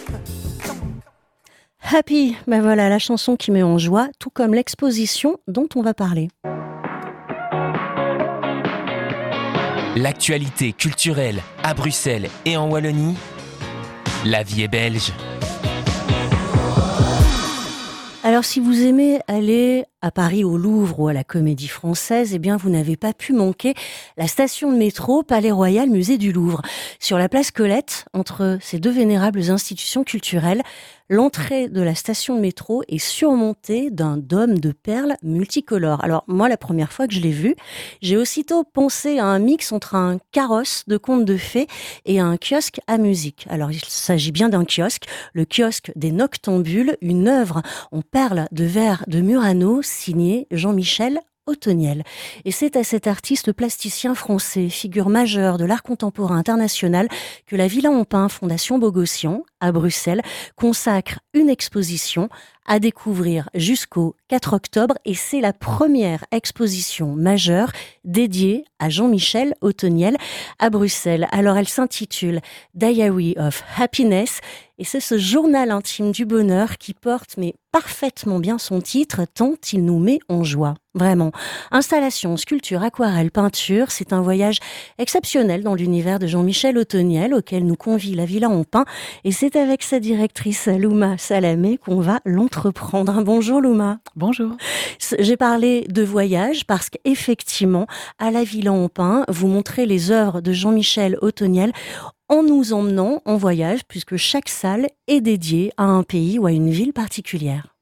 Happy, ben voilà la chanson qui met en joie, tout comme l'exposition dont on va parler. L'actualité culturelle à Bruxelles et en Wallonie, la vie est belge. Alors si vous aimez aller à Paris au Louvre ou à la Comédie Française, eh bien vous n'avez pas pu manquer la station de métro Palais Royal Musée du Louvre. Sur la place Colette, entre ces deux vénérables institutions culturelles, l'entrée de la station de métro est surmontée d'un dôme de perles multicolores. Alors moi, la première fois que je l'ai vu, j'ai aussitôt pensé à un mix entre un carrosse de contes de fées et un kiosque à musique. Alors il s'agit bien d'un kiosque, le kiosque des Noctambules, une œuvre en perles de verre de Murano, signé Jean-Michel Otoniel. Et c'est à cet artiste plasticien français, figure majeure de l'art contemporain international, que la Villa en Pin Fondation Bogossian, à Bruxelles, consacre une exposition à découvrir jusqu'au 4 octobre. Et c'est la première exposition majeure dédiée à Jean-Michel Otoniel à Bruxelles. Alors elle s'intitule Diary of Happiness. Et c'est ce journal intime du bonheur qui porte mais parfaitement bien son titre tant il nous met en joie. Vraiment. Installation, sculpture, aquarelle, peinture, c'est un voyage exceptionnel dans l'univers de Jean-Michel Otoniel auquel nous convie la Villa en Pin. Et c'est avec sa directrice Louma Salamé qu'on va l'entreprendre. Bonjour Louma. Bonjour. J'ai parlé de voyage parce qu'effectivement, à la Villa en Pin, vous montrez les œuvres de Jean-Michel Otoniel en nous emmenant en voyage, puisque chaque salle est dédiée à un pays ou à une ville particulière.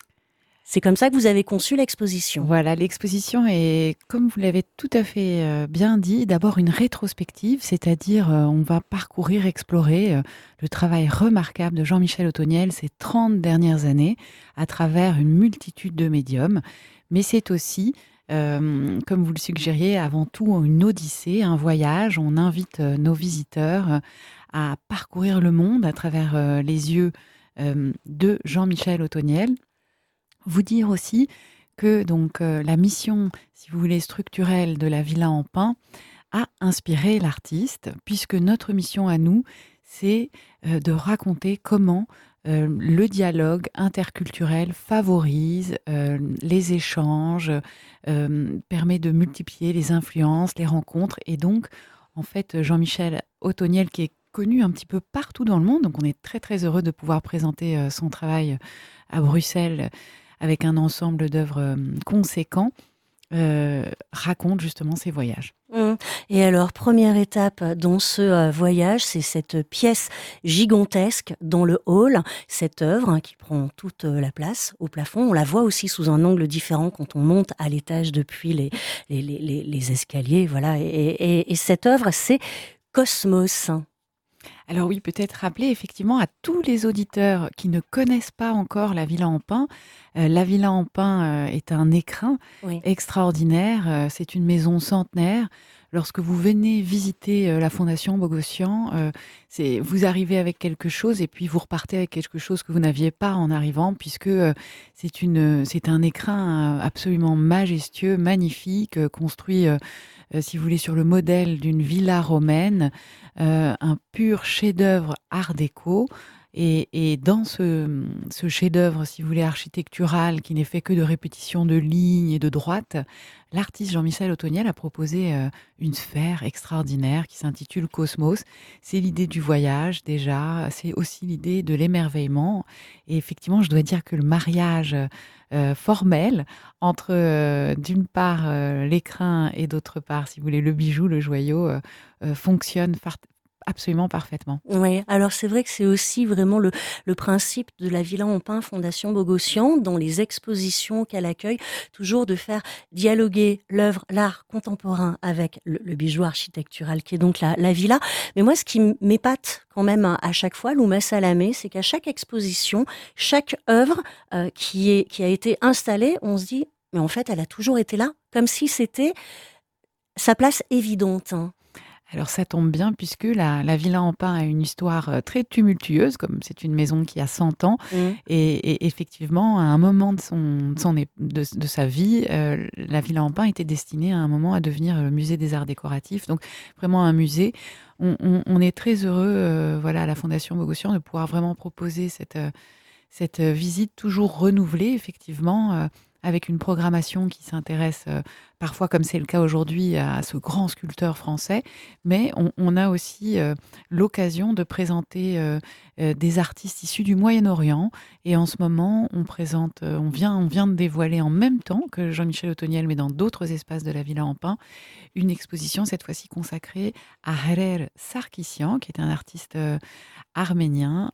C'est comme ça que vous avez conçu l'exposition. Voilà, l'exposition est, comme vous l'avez tout à fait bien dit, d'abord une rétrospective, c'est-à-dire on va parcourir, explorer le travail remarquable de Jean-Michel Otoniel ces 30 dernières années à travers une multitude de médiums. Mais c'est aussi, comme vous le suggériez, avant tout une odyssée, un voyage. On invite nos visiteurs à parcourir le monde à travers les yeux de Jean-Michel Otoniel. Vous dire aussi que donc la mission, si vous voulez, structurelle de la Villa en Pin a inspiré l'artiste, puisque notre mission à nous, c'est de raconter comment le dialogue interculturel favorise les échanges, permet de multiplier les influences, les rencontres. Et donc, en fait, Jean-Michel Otoniel, qui est connu un petit peu partout dans le monde, donc on est très très heureux de pouvoir présenter son travail à Bruxelles avec un ensemble d'œuvres conséquents, raconte justement ses voyages. Et alors, première étape dans ce voyage, c'est cette pièce gigantesque dans le hall, cette œuvre qui prend toute la place au plafond. On la voit aussi sous un angle différent quand on monte à l'étage depuis les escaliers. Voilà. Et cette œuvre, c'est Cosmos. Alors oui, peut-être rappeler effectivement à tous les auditeurs qui ne connaissent pas encore la Villa en Pin. La Villa en Pin est un écrin extraordinaire. C'est une maison centenaire. Lorsque vous venez visiter la Fondation Bogossian, vous arrivez avec quelque chose et puis vous repartez avec quelque chose que vous n'aviez pas en arrivant, puisque c'est un écrin absolument majestueux, magnifique, construit, si vous voulez, sur le modèle d'une villa romaine, un pur chef-d'œuvre art déco. Et dans ce chef-d'œuvre, si vous voulez, architectural, qui n'est fait que de répétitions de lignes et de droites, l'artiste Jean-Michel Otoniel a proposé une sphère extraordinaire qui s'intitule Cosmos. C'est l'idée du voyage déjà, c'est aussi l'idée de l'émerveillement. Et effectivement, je dois dire que le mariage formel entre d'une part l'écrin et d'autre part, si vous voulez, le bijou, le joyau, fonctionne absolument parfaitement. Oui, alors c'est vrai que c'est aussi vraiment le principe de la Villa en Pin Fondation Bogossian, dans les expositions qu'elle accueille, toujours de faire dialoguer l'art contemporain avec le bijou architectural qui est donc la villa. Mais moi, ce qui m'épate quand même à chaque fois, Louma Salamé, c'est qu'à chaque exposition, chaque œuvre qui a été installée, on se dit, mais en fait, elle a toujours été là, comme si c'était sa place évidente. Alors ça tombe bien puisque la Villa en Pin a une histoire très tumultueuse, comme c'est une maison qui a 100 ans. Et effectivement, à un moment de sa vie, la Villa en Pin était destinée à un moment à devenir le musée des arts décoratifs. Donc vraiment un musée. on est très heureux, voilà, à la Fondation Bogossian de pouvoir vraiment proposer cette visite toujours renouvelée, effectivement, avec une programmation qui s'intéresse parfois, comme c'est le cas aujourd'hui, à ce grand sculpteur français, mais on a aussi l'occasion de présenter des artistes issus du Moyen-Orient. Et en ce moment, on vient de dévoiler en même temps que Jean-Michel Otoniel, mais dans d'autres espaces de la Villa Empain, une exposition cette fois-ci consacrée à Harer Sarkissian, qui est un artiste arménien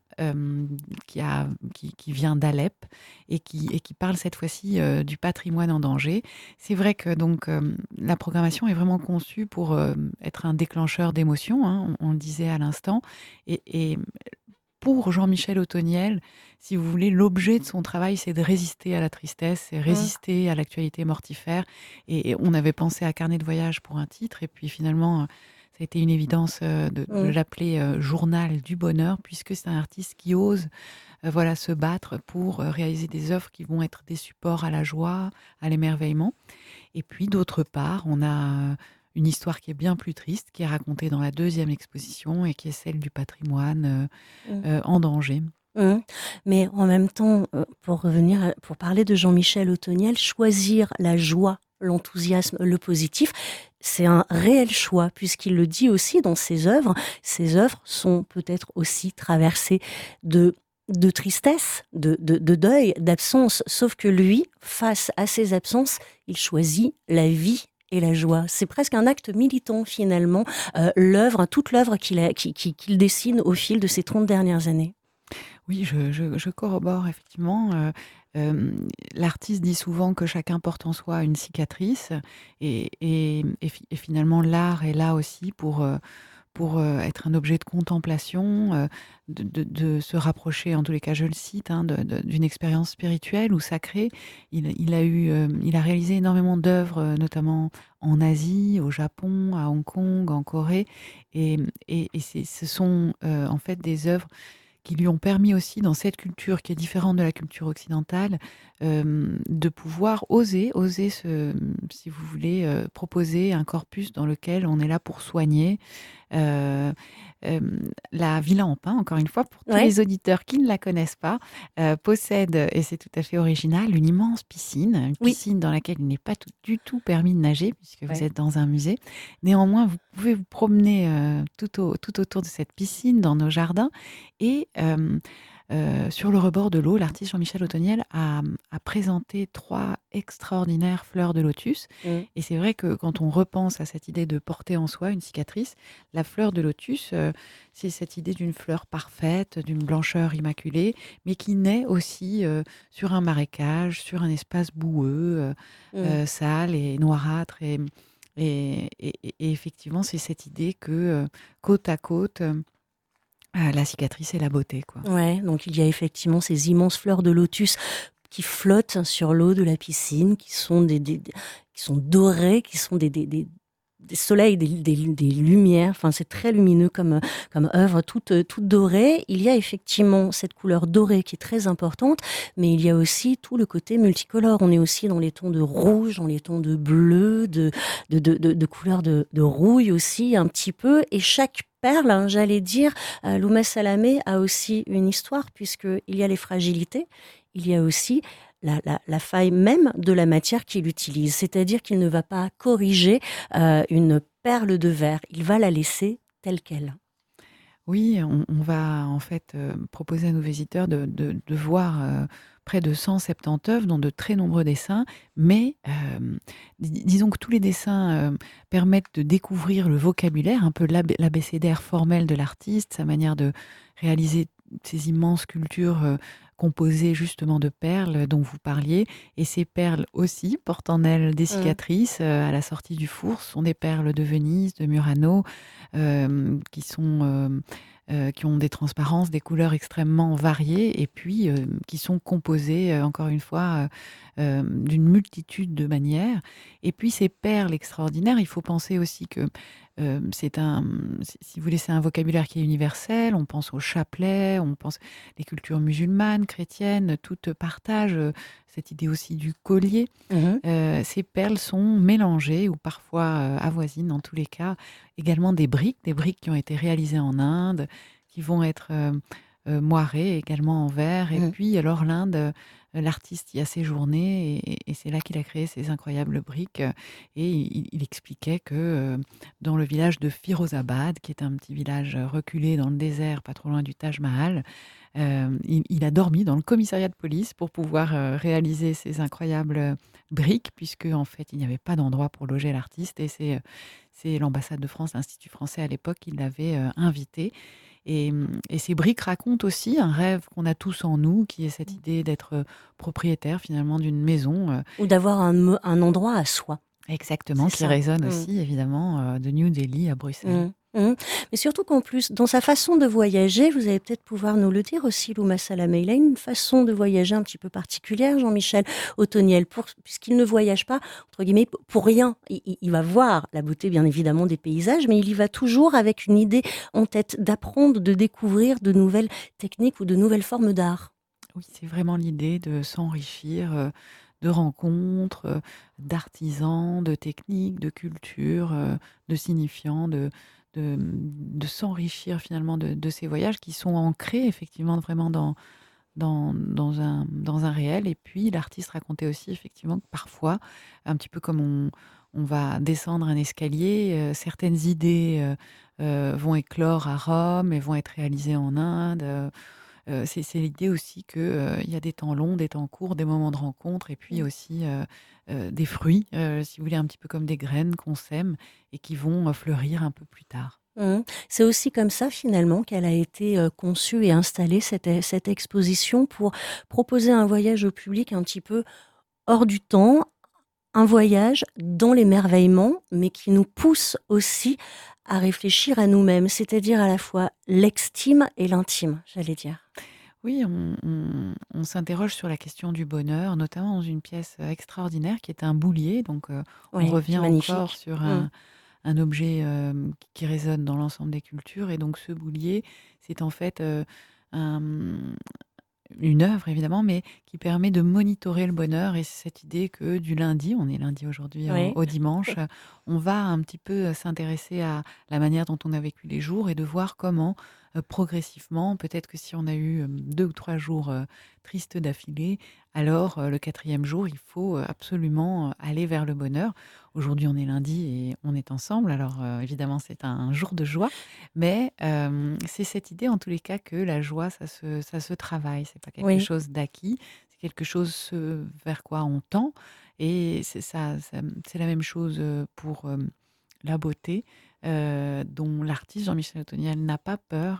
qui vient d'Alep et qui parle cette fois-ci du patrimoine en danger. C'est vrai que donc la programmation est vraiment conçue pour être un déclencheur d'émotions, hein, on le disait à l'instant, et pour Jean-Michel Otoniel, si vous voulez, l'objet de son travail, c'est de résister à la tristesse, c'est résister à l'actualité mortifère. Et on avait pensé à Carnet de voyage pour un titre, et puis finalement, ça a été une évidence de l'appeler Journal du bonheur, puisque c'est un artiste qui ose voilà, se battre pour réaliser des œuvres qui vont être des supports à la joie, à l'émerveillement. Et puis, d'autre part, on a une histoire qui est bien plus triste, qui est racontée dans la deuxième exposition et qui est celle du patrimoine en danger. Mais en même temps, pour parler de Jean-Michel Otoniel, choisir la joie, l'enthousiasme, le positif, c'est un réel choix, puisqu'il le dit aussi dans ses œuvres. Ses œuvres sont peut-être aussi traversées de tristesse, de deuil, d'absence, sauf que lui, face à ces absences, il choisit la vie et la joie. C'est presque un acte militant, finalement, toute l'œuvre qu'il dessine au fil de ces 30 dernières années. Oui, je corrobore effectivement. L'artiste dit souvent que chacun porte en soi une cicatrice, et finalement l'art est là aussi pour être un objet de contemplation, de se rapprocher, en tous les cas je le cite, hein, d'une expérience spirituelle ou sacrée. Il a réalisé énormément d'œuvres, notamment en Asie, au Japon, à Hong Kong, en Corée, et ce sont en fait des œuvres qui lui ont permis aussi, dans cette culture qui est différente de la culture occidentale, de pouvoir oser si vous voulez, proposer un corpus dans lequel on est là pour soigner. La Villa Empain, encore une fois, pour tous les auditeurs qui ne la connaissent pas, possède, et c'est tout à fait original, une immense piscine, dans laquelle il n'est pas du tout permis de nager, puisque vous êtes dans un musée. Néanmoins, vous pouvez vous promener tout autour de cette piscine, dans nos jardins, et sur le rebord de l'eau, l'artiste Jean-Michel Otoniel a présenté 3 extraordinaires fleurs de lotus. Et c'est vrai que quand on repense à cette idée de porter en soi une cicatrice, la fleur de lotus, c'est cette idée d'une fleur parfaite, d'une blancheur immaculée, mais qui naît aussi sur un marécage, sur un espace boueux, sale et noirâtre. Et effectivement, c'est cette idée que côte à côte, la cicatrice et la beauté, quoi. Ouais, donc il y a effectivement ces immenses fleurs de lotus qui flottent sur l'eau de la piscine, qui sont qui sont dorées, qui sont des soleils, des lumières. Enfin, c'est très lumineux comme œuvre, toute dorée. Il y a effectivement cette couleur dorée qui est très importante, mais il y a aussi tout le côté multicolore. On est aussi dans les tons de rouge, dans les tons de bleu, de couleurs de rouille aussi, un petit peu. Et chaque perle, hein, j'allais dire, Louma Salamé a aussi une histoire, puisqu'il y a les fragilités, il y a aussi la faille même de la matière qu'il utilise. C'est-à-dire qu'il ne va pas corriger une perle de verre, il va la laisser telle qu'elle. Oui, on va en fait proposer à nos visiteurs de voir près de 170 œuvres, dont de très nombreux dessins, mais disons que tous les dessins permettent de découvrir le vocabulaire, un peu l'abécédaire formel de l'artiste, sa manière de réaliser ces immenses sculptures composées justement de perles dont vous parliez. Et ces perles aussi portent en elles des cicatrices à la sortie du four. Ce sont des perles de Venise, de Murano, qui ont des transparences, des couleurs extrêmement variées, et puis qui sont composées, encore une fois, d'une multitude de manières. Et puis ces perles extraordinaires, il faut penser aussi que si vous voulez, c'est un vocabulaire qui est universel. On pense au chapelet, on pense les cultures musulmanes grandes chrétiennes, toutes partagent cette idée aussi du collier. Mhm. Ces perles sont mélangées ou parfois avoisinent, en tous les cas, également des briques qui ont été réalisées en Inde, qui vont être moirées également en verre. Et Mhm. puis, alors l'Inde, l'artiste y a séjourné et c'est là qu'il a créé ces incroyables briques. Et il expliquait que dans le village de Firozabad, qui est un petit village reculé dans le désert, pas trop loin du Taj Mahal, il a dormi dans le commissariat de police pour pouvoir réaliser ces incroyables briques, puisque en fait, il n'y avait pas d'endroit pour loger l'artiste. Et c'est l'ambassade de France, l'Institut français à l'époque, qui l'avait invité. Et ces briques racontent aussi un rêve qu'on a tous en nous, qui est cette idée d'être propriétaire finalement d'une maison. Ou d'avoir un endroit à soi. Exactement, C'est qui ça. résonne Mm. aussi évidemment de New Delhi à Bruxelles. Mm. Mais surtout qu'en plus, dans sa façon de voyager, vous allez peut-être pouvoir nous le dire aussi, Louma Salamé, il a une façon de voyager un petit peu particulière, Jean-Michel Otoniel, puisqu'il ne voyage pas, entre guillemets, pour rien. Il va voir la beauté, bien évidemment, des paysages, mais il y va toujours avec une idée en tête d'apprendre, de découvrir de nouvelles techniques ou de nouvelles formes d'art. Oui, c'est vraiment l'idée de s'enrichir de rencontres, d'artisans, de techniques, de cultures, de signifiants, de s'enrichir finalement de ces voyages qui sont ancrés effectivement vraiment dans un réel. Et puis l'artiste racontait aussi effectivement que parfois, un petit peu comme on va descendre un escalier, certaines idées vont éclore à Rome et vont être réalisées en Inde. C'est l'idée aussi que, il y a des temps longs, des temps courts, des moments de rencontre et puis aussi, des fruits, si vous voulez, un petit peu comme des graines qu'on sème et qui vont, fleurir un peu plus tard. Mmh. C'est aussi comme ça finalement qu'elle a été conçue et installée, cette exposition, pour proposer un voyage au public un petit peu hors du temps, un voyage dans l'émerveillement, mais qui nous pousse aussi à réfléchir à nous-mêmes, c'est-à-dire à la fois l'extime et l'intime, j'allais dire. Oui, on s'interroge sur la question du bonheur, notamment dans une pièce, extraordinaire qui est un boulier. Donc, on Oui, revient encore magnifique. sur Mmh. un objet, qui résonne dans l'ensemble des cultures. Et donc ce boulier, c'est en fait, un une œuvre évidemment, mais qui permet de monitorer le bonheur. Et c'est cette idée que du lundi, on est lundi aujourd'hui Oui. au dimanche, on va un petit peu s'intéresser à la manière dont on a vécu les jours et de voir comment progressivement, peut-être que si on a eu 2 ou 3 jours tristes d'affilée, alors le quatrième jour, il faut absolument aller vers le bonheur. Aujourd'hui, on est lundi et on est ensemble. Alors évidemment, c'est un jour de joie, mais c'est cette idée, en tous les cas, que la joie, ça se travaille. C'est pas quelque Oui. chose d'acquis, c'est quelque chose vers quoi on tend. Et c'est la même chose pour la beauté, dont l'artiste Jean-Michel Otoniel n'a pas peur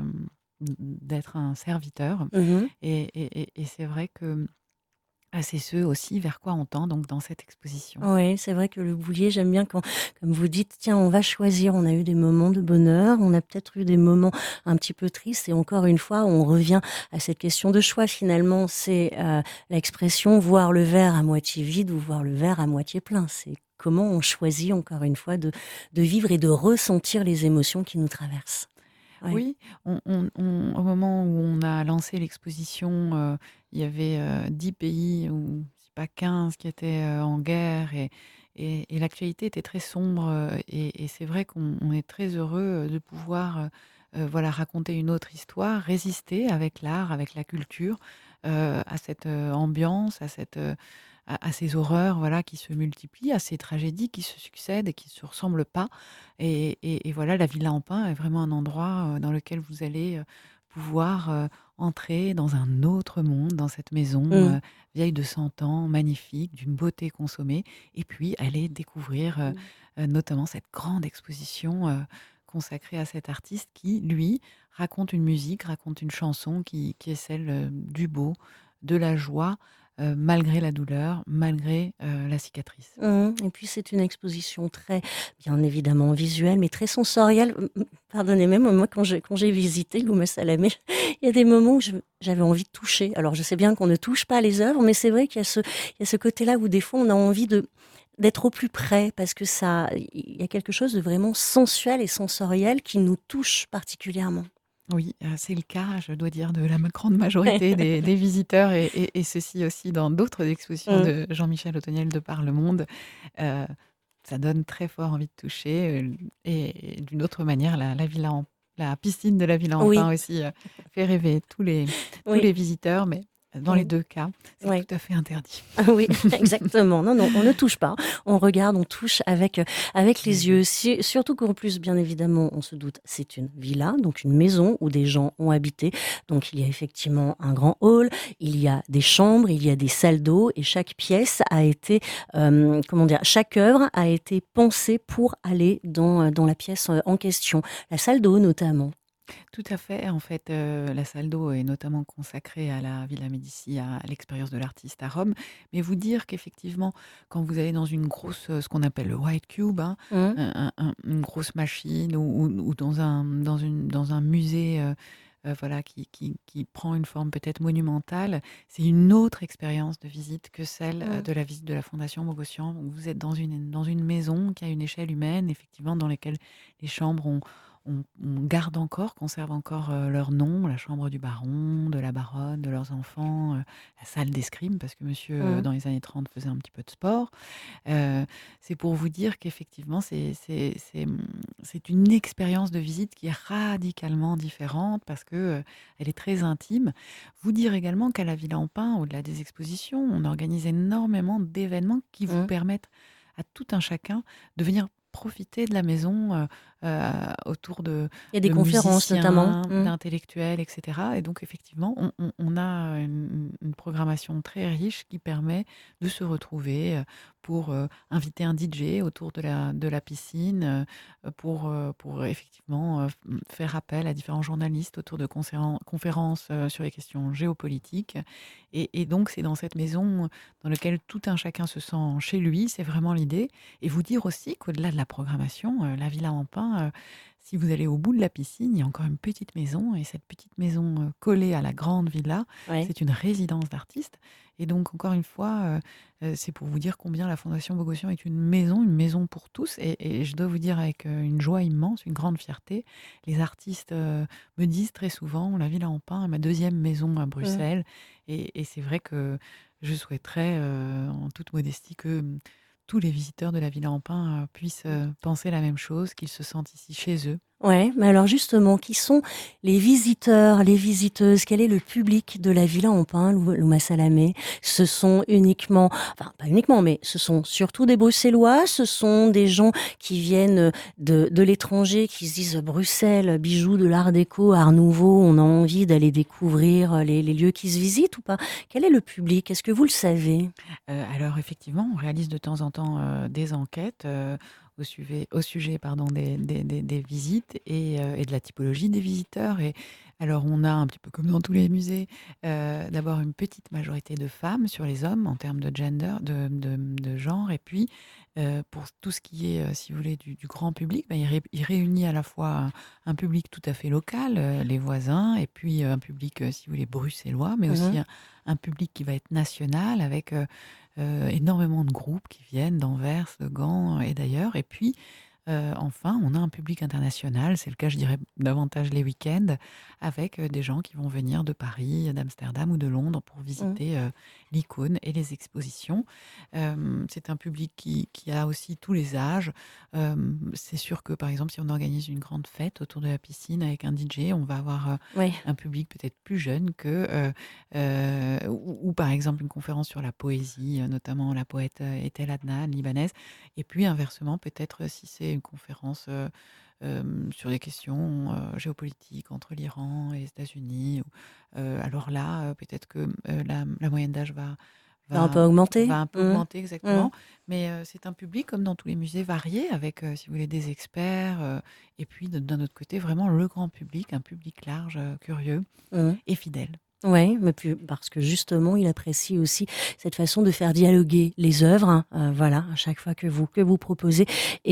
d'être un serviteur. Mhm. Et c'est vrai que c'est ce aussi vers quoi on tend donc dans cette exposition. Oui, c'est vrai que le boulier, j'aime bien quand, comme vous dites, tiens, on va choisir. On a eu des moments de bonheur, on a peut-être eu des moments un petit peu tristes. Et encore une fois, on revient à cette question de choix. Finalement, c'est l'expression voir le verre à moitié vide ou voir le verre à moitié plein. C'est comment on choisit, encore une fois, de vivre et de ressentir les émotions qui nous traversent. Ouais. Oui, au moment où on a lancé l'exposition, il y avait 10 pays, ou si pas 15, qui étaient en guerre. Et l'actualité était très sombre. Et c'est vrai qu'on est très heureux de pouvoir voilà, raconter une autre histoire, résister avec l'art, avec la culture, à cette ambiance, à ces horreurs voilà, qui se multiplient, à ces tragédies qui se succèdent et qui ne se ressemblent pas. Et voilà, la Villa en Pin est vraiment un endroit dans lequel vous allez pouvoir entrer dans un autre monde, dans cette maison Mm. vieille de 100 ans, magnifique, d'une beauté consommée, et puis aller découvrir notamment cette grande exposition consacrée à cet artiste qui, lui, raconte une musique, raconte une chanson qui est celle du beau, de la joie, malgré la douleur, malgré la cicatrice. Et puis c'est une exposition très, bien évidemment visuelle, mais très sensorielle. Pardonnez-moi, moi quand j'ai visité Louma Salamé, il y a des moments où j'avais envie de toucher. Alors je sais bien qu'on ne touche pas les œuvres, mais c'est vrai qu'il y a ce côté-là où des fois on a envie d'être au plus près, parce que il y a quelque chose de vraiment sensuel et sensoriel qui nous touche particulièrement. Oui, c'est le cas, je dois dire, de la grande majorité des visiteurs et ceci aussi dans d'autres expositions Mmh. de Jean-Michel Otoniel de par le monde. Heu, Ça donne très fort envie de toucher, et d'une autre manière, la piscine de la Villa en Oui, Pin aussi, fait rêver tous oui, les visiteurs, mais dans les mmh, 2 cas, c'est ouais. tout à fait interdit. Ah oui, exactement. Non, non, on ne touche pas. On regarde, on touche avec les yeux. Surtout qu'en plus, bien évidemment, on se doute, c'est une villa, donc une maison où des gens ont habité. Donc il y a effectivement un grand hall, il y a des chambres, il y a des salles d'eau et chaque pièce a été, comment dire, chaque œuvre a été pensée pour aller dans la pièce en question. La salle d'eau notamment. Tout à fait. En fait, la salle d'eau est notamment consacrée à la Villa Médicis, à l'expérience de l'artiste à Rome. Mais vous dire qu'effectivement, quand vous allez dans une grosse, ce qu'on appelle le white cube, hein, Mmh, une grosse machine ou dans un musée, voilà, qui prend une forme peut-être monumentale, c'est une autre expérience de visite que celle, mmh. de la visite de la Fondation Bogossian. Donc vous êtes dans une maison qui a une échelle humaine, effectivement, dans lesquelles les chambres on garde encore, conserve encore, leur nom, la chambre du baron, de la baronne, de leurs enfants, la salle d'escrime parce que monsieur, Mmh. dans les années 30 faisait un petit peu de sport. Heu, c'est pour vous dire qu'effectivement c'est une expérience de visite qui est radicalement différente parce que, elle est très intime. Vous dire également qu'à la Villa en Pin, au-delà des expositions, on organise énormément d'événements qui vous Mmh. permettent à tout un chacun de venir profiter de la maison, autour Il y a des de conférences notamment. musiciens, Mmh. d'intellectuels et cetera et donc effectivement, on a une programmation très riche qui permet de se retrouver, pour, inviter un DJ autour de la piscine, pour effectivement, faire appel à différents journalistes autour de conférences, sur les questions géopolitiques et donc c'est dans cette maison dans lequel tout un chacun se sent chez lui, c'est vraiment l'idée et vous dire aussi qu'au-delà de la programmation, la Villa en Pin, si vous allez au bout de la piscine, il y a encore une petite maison et cette petite maison, collée à la grande villa, Ouais. c'est une résidence d'artistes et donc encore une fois, c'est pour vous dire combien la Fondation Bogossian est une maison pour tous et je dois vous dire avec, une joie immense, une grande fierté, les artistes, me disent très souvent: «La Villa en Pin est ma deuxième maison à Mmh. Bruxelles» et c'est vrai que je souhaiterais, en toute modestie que, tous les visiteurs de la Villa en Pin, puissent, penser la même chose, qu'ils se sentent ici chez eux. Ouais, mais alors justement, qui sont les visiteurs, les visiteuses? Quel est le public de la Villa en Pin, Louma Salamé? Ce sont uniquement, enfin pas uniquement, mais ce sont surtout des Bruxellois, ce sont des gens qui viennent de l'étranger, qui se disent Bruxelles, bijoux de l'art déco, art nouveau, on a envie d'aller découvrir les lieux qui se visitent ou pas? Quel est le public? Est-ce que vous le savez? Alors effectivement, on réalise de temps en temps, des enquêtes, au sujet pardon, des visites et de la typologie des visiteurs et alors on a un petit peu comme dans tous les musées, d'abord une petite majorité de femmes sur les hommes en termes de gender, de genre et puis, pour tout ce qui est, si vous voulez du grand public, bah, il réunit à la fois un public tout à fait local, les voisins et puis, un public, si vous voulez bruxellois, mais aussi Mmh. un public qui va être national avec, énormément de groupes qui viennent d'Anvers, de Gand et d'ailleurs et puis, enfin, on a un public international, c'est le cas, je dirais, davantage les week-ends avec, des gens qui vont venir de Paris, d'Amsterdam ou de Londres pour Mmh. visiter, l'icône et les expositions. C'est un public qui a aussi tous les âges. C'est sûr que, par exemple, si on organise une grande fête autour de la piscine avec un DJ, on va avoir, Ouais. un public peut-être plus jeune que, ou par exemple une conférence sur la poésie, notamment la poète, Etel Adnan, libanaise et puis inversement peut-être, si c'est une conférence, sur des questions, géopolitiques entre l'Iran et les États-Unis ou, alors là, peut-être que, la moyenne d'âge Ça a un peu va augmenté? va un peu Mmh. augmenter Mmh. exactement, mais c'est un public comme dans tous les musées varié avec, si vous voulez des experts, et puis d'un autre côté vraiment le grand public, un public large, curieux Mmh. et fidèle. Ouais, mais puis parce que justement, il apprécie aussi cette façon de faire dialoguer les œuvres, hein, voilà, à chaque fois que vous proposez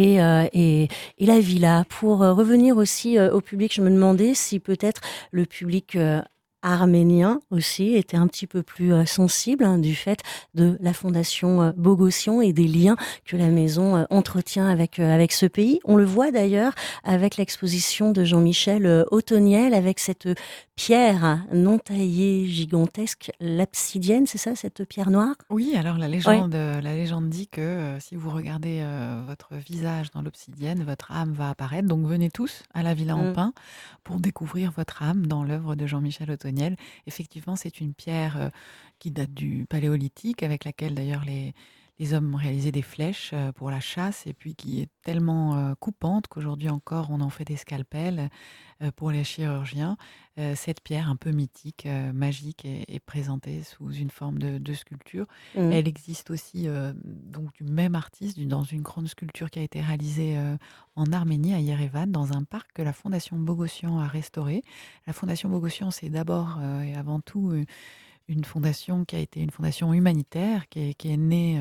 et la villa. Pour, revenir aussi, au public, je me demandais si peut-être le public, arménien aussi était un petit peu plus sensible du fait de la fondation Bogossian et des liens que la maison entretient avec ce pays. On le voit d'ailleurs avec l'exposition de Jean-Michel Otoniel, avec cette pierre non taillée gigantesque, l'absidienne, c'est ça, cette pierre noire? Oui, alors Ouais. la légende dit que si vous regardez votre visage dans l'obsidienne, votre âme va apparaître. Donc venez tous à la Villa en Mm. Pin pour découvrir votre âme dans l'œuvre de Jean-Michel Otoniel. Effectivement, c'est une pierre qui date du Paléolithique, avec laquelle d'ailleurs les hommes réalisaient des flèches pour la chasse, et puis qui est tellement coupante qu'aujourd'hui encore on en fait des scalpels pour les chirurgiens. Cette pierre un peu mythique, magique, est présentée sous une forme de sculpture. Mm. Elle existe aussi donc du même artiste dans une grande sculpture qui a été réalisée en Arménie, à Yerevan, dans un parc que la Fondation Bogossian a restauré. La Fondation Bogossian, c'est d'abord et avant tout une fondation qui a été une fondation humanitaire, qui est née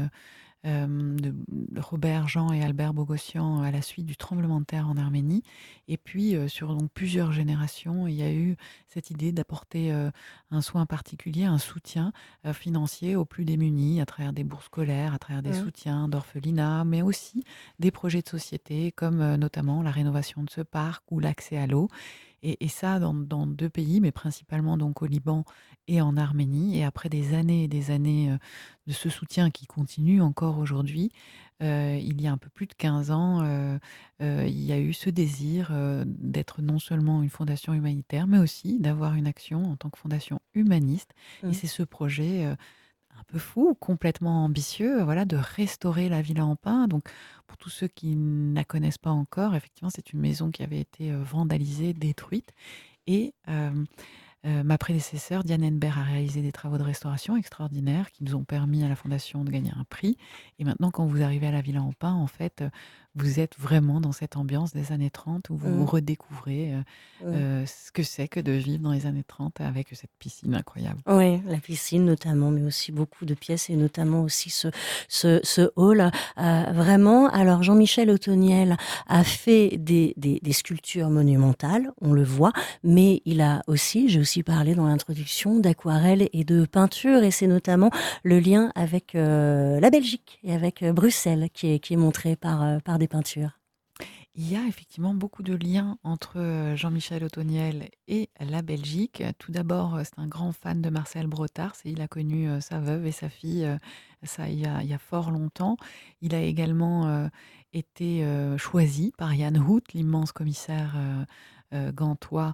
de Robert, Jean et Albert Bogossian à la suite du tremblement de terre en Arménie. Et puis, sur donc, plusieurs générations, il y a eu cette idée d'apporter un soin particulier, un soutien financier aux plus démunis, à travers des bourses scolaires, à travers des Mm. soutiens d'orphelinat, mais aussi des projets de société, comme notamment la rénovation de ce parc ou l'accès à l'eau. Et ça, dans deux pays, mais principalement donc au Liban et en Arménie. Et après des années et des années de ce soutien qui continue encore aujourd'hui, il y a un peu plus de 15 ans, il y a eu ce désir d'être non seulement une fondation humanitaire, mais aussi d'avoir une action en tant que fondation humaniste. Et Mm. c'est ce projet un peu fou, complètement ambitieux, voilà, de restaurer la Villa en Pin. Donc, pour tous ceux qui ne la connaissent pas encore, effectivement, c'est une maison qui avait été vandalisée, détruite. Et ma prédécesseur, Diane Henbert, a réalisé des travaux de restauration extraordinaires qui nous ont permis à la Fondation de gagner un prix. Et maintenant, quand vous arrivez à la Villa en Pin, en fait, vous êtes vraiment dans cette ambiance des années 30 où vous Mm. redécouvrez Mm. ce que c'est que de vivre dans les années 30 avec cette piscine incroyable. Oui, la piscine notamment, mais aussi beaucoup de pièces et notamment aussi ce hall. Vraiment, alors Jean-Michel Otoniel a fait des sculptures monumentales, on le voit, mais il a aussi, j'ai aussi parlé dans l'introduction, d'aquarelle et de peinture, et c'est notamment le lien avec la Belgique et avec Bruxelles qui est montré par des peintures. Il y a effectivement beaucoup de liens entre Jean-Michel Otoniel et la Belgique. Tout d'abord, c'est un grand fan de Marcel Brotars et il a connu sa veuve et sa fille, ça il y a fort longtemps. Il a également été choisi par Jan Hout, l'immense commissaire gantois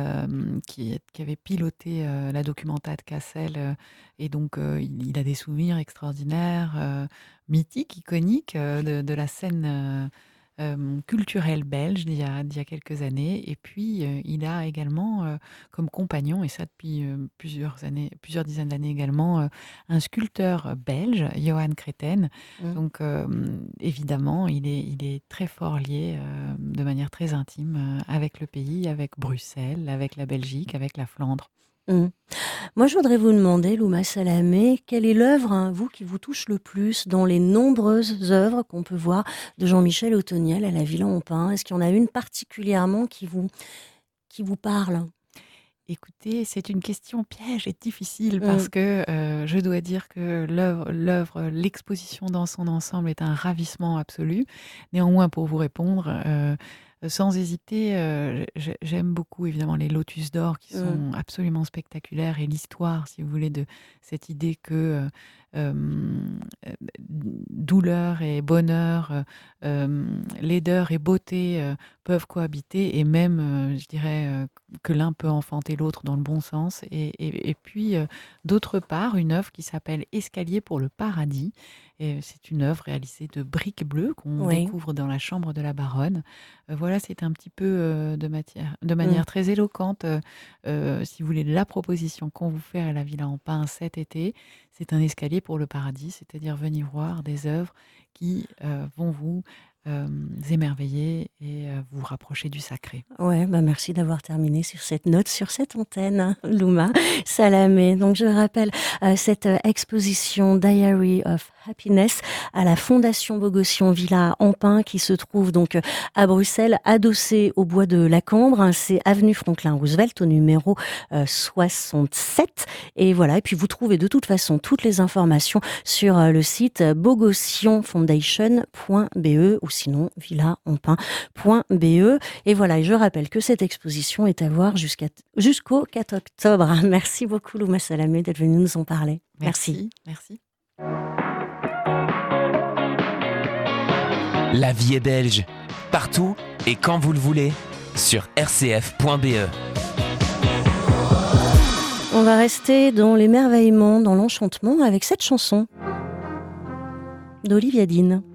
qui avait piloté la Documenta de Cassel. Et donc, il a des souvenirs extraordinaires, mythiques, iconiques de la scène culturel belge d'il y a quelques années. Et puis, il a également comme compagnon, et ça depuis plusieurs années, plusieurs dizaines d'années également, un sculpteur belge, Johan Creten. Mm. Donc, évidemment, il est très fort lié de manière très intime avec le pays, avec Bruxelles, avec la Belgique, avec la Flandre. Mm. Moi, je voudrais vous demander, Louma Salamé, quelle est l'œuvre, vous, qui vous touche le plus dans les nombreuses œuvres qu'on peut voir de Jean-Michel Otoniel à la Villa en Pin? Est-ce qu'il y en a une particulièrement qui vous parle? Écoutez, c'est une question piège et difficile Mm. parce que je dois dire que l'exposition dans son ensemble est un ravissement absolu. Néanmoins, pour vous répondre, sans hésiter, j'aime beaucoup évidemment les Lotus d'or qui Mm. sont absolument spectaculaires et l'histoire, si vous voulez, de cette idée que euh, euh, douleur et bonheur, laideur et beauté peuvent cohabiter et même, je dirais, que l'un peut enfanter l'autre dans le bon sens. Et puis, d'autre part, une œuvre qui s'appelle Escalier pour le paradis. Et c'est une œuvre réalisée de briques bleues qu'on Oui. découvre dans la chambre de la baronne. Voilà, c'est un petit peu de Mm. manière très éloquente, si vous voulez, la proposition qu'on vous fait à la Villa en Pin cet été. C'est un escalier pour le paradis, c'est-à-dire venir voir des œuvres qui vont vous émerveiller et vous rapprocher du sacré. Ouais, bah merci d'avoir terminé sur cette note, sur cette antenne, Louma Salamé. Donc, je rappelle cette exposition Diary of Happiness à la Fondation Bogossian Villa Ampin qui se trouve donc à Bruxelles, adossée au bois de la Cambre. C'est avenue Franklin Roosevelt au numéro 67. Et voilà. Et puis vous trouvez de toute façon toutes les informations sur le site bogossianfoundation.be ou sinon villaampin.be. Et voilà. Et je rappelle que cette exposition est à voir jusqu'au 4 octobre. Merci beaucoup Louma Salamé d'être venue nous en parler. Merci. La vie est belge, partout et quand vous le voulez, sur rcf.be. On va rester dans l'émerveillement, dans l'enchantement avec cette chanson d'Olivia Dean.